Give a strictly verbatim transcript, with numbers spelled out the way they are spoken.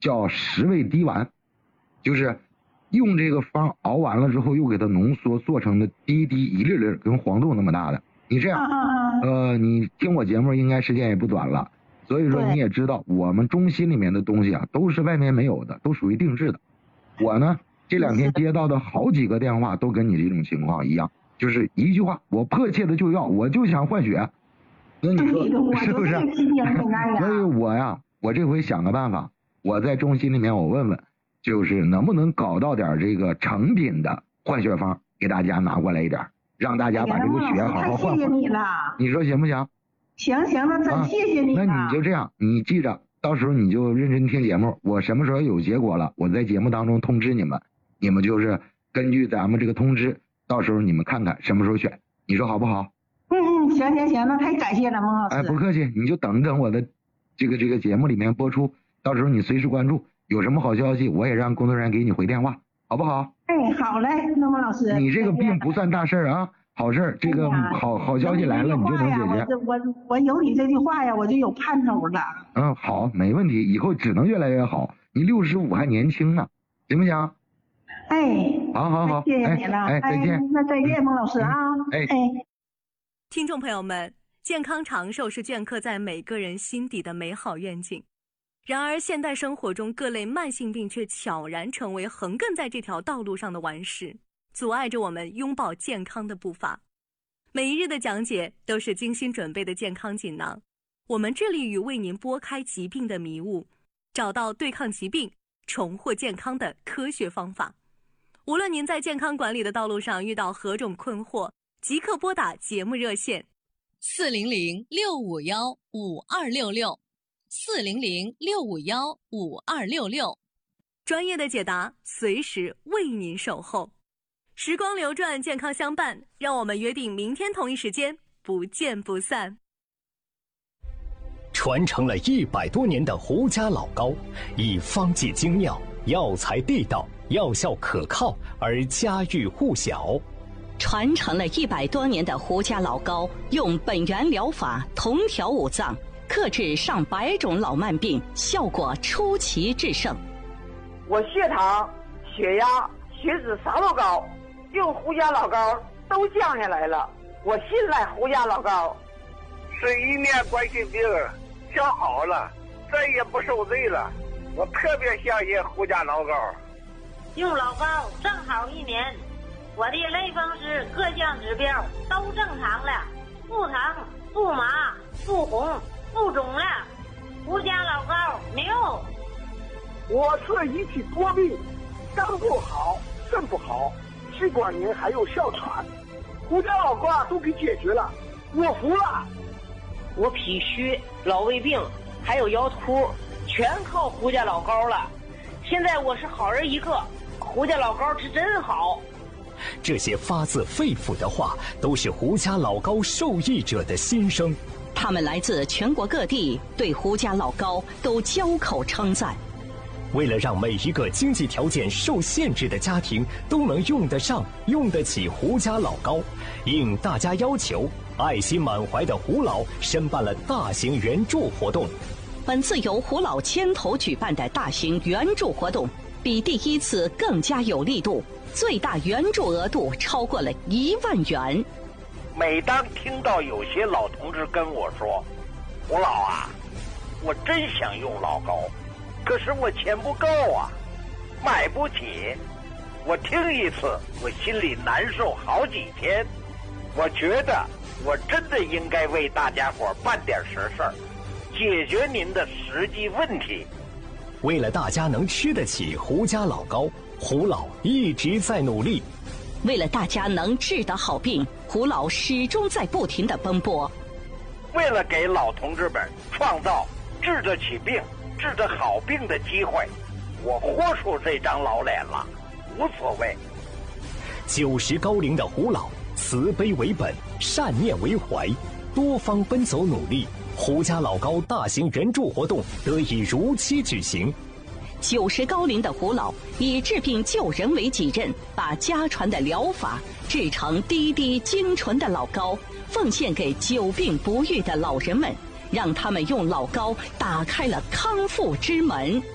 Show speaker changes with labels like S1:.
S1: 叫十味滴丸，就是用这个方熬完了之后，又给它浓缩做成的滴滴一粒粒，跟黄豆那么大的。你这样，呃，你听我节目应该时间也不短了，所以说你也知道，我们中心里面的东西啊，都是外面没有的，都属于定制的。我呢，这两天接到的好几个电话都跟你这种情况一样，就是一句话，我迫切的就要，我就想换血。那你说是不是？所以我呀，我这回想个办法，我在中心里面我问问，就是能不能搞到点这个成品的换血方，给大家拿过来一点，让大家把这个血好好换换。
S2: 谢谢你了，
S1: 你说行不行？
S2: 行行，那真谢谢你了。
S1: 那你就这样，你记着，到时候你就认真听节目，我什么时候有结果了，我在节目当中通知你们，你们就是根据咱们这个通知，到时候你们看看什么时候选，你说好不好？
S2: 嗯嗯，行行行，那太感谢了，孟老师。
S1: 哎，不客气，你就等等我的这个这个节目里面播出，到时候你随时关注，有什么好消息我也让工作人员给你回电话，好不好？
S2: 哎，好嘞，那孟老师。
S1: 你这个病不算大事啊，好事，这个好好消息来了你就能解决。
S2: 我我我有你这句话呀，我就有盼头了。
S1: 嗯，好，没问题，以后只能越来越好。你六十五还年轻呢，行不行？
S2: 哎，
S1: 好好好，
S2: 谢谢你了，
S1: 哎，再见。
S2: 那再见，孟老师啊。
S1: 哎
S2: 哎。
S3: 听众朋友们，健康长寿是镌刻在每个人心底的美好愿景。然而，现代生活中各类慢性病却悄然成为横亘在这条道路上的顽石，阻碍着我们拥抱健康的步伐。每一日的讲解都是精心准备的健康锦囊，我们致力于为您拨开疾病的迷雾，找到对抗疾病、重获健康的科学方法。无论您在健康管理的道路上遇到何种困惑，即刻拨打节目热线
S4: 四零零六五幺五二六六，四零零六五幺五二六六，
S3: 专业的解答随时为您守候。时光流转，健康相伴，让我们约定明天同一时间不见不散。
S5: 传承了一百多年的胡家老高，以方剂精妙、药材地道、药效可靠而家喻户晓。
S6: 传承了一百多年的胡家老高，用本源疗法同调五脏，克制上百种老慢病，效果出奇制胜。
S7: 我血糖、血压、血脂啥都高，用胡家老高都降下来了。我信赖胡家老高，
S8: 是一面冠心病调好了，再也不受罪了。我特别相信胡家老高。
S9: 用老高正好一年，我的类风湿各项指标都正常了，不疼不麻不红不肿了。胡家老高牛！
S8: 我这一体多病，肝不好，肾不好，气管炎还有哮喘，胡家老高都给解决了，我服了。
S10: 我脾虚、老胃病还有腰突，全靠胡家老高了。现在我是好人一个，胡家老高是真好。
S5: 这些发自肺腑的话，都是胡家老高受益者的心声。
S6: 他们来自全国各地，对胡家老高都交口称赞。
S5: 为了让每一个经济条件受限制的家庭都能用得上、用得起胡家老高，应大家要求，爱心满怀的胡老申办了大型援助活动。
S6: 本次由胡老牵头举办的大型援助活动，比第一次更加有力度，最大援助额度超过了一万元。
S8: 每当听到有些老同志跟我说：“胡老啊，我真想用老高，可是我钱不够啊，买不起。”我听一次，我心里难受好几天。我觉得我真的应该为大家伙办点实事儿，解决您的实际问题。
S5: 为了大家能吃得起胡家老高，胡老一直在努力。
S6: 为了大家能治得好病，胡老始终在不停地奔波。
S8: 为了给老同志们创造治得起病、治得好病的机会，我豁出这张老脸了，无所谓。
S5: 九十高龄的胡老，慈悲为本，善念为怀，多方奔走努力，胡家老高大型援助活动得以如期举行。
S6: 九十高龄的胡老以治病救人为己任，把家传的疗法制成滴滴精纯的老高，奉献给久病不愈的老人们，让他们用老高打开了康复之门。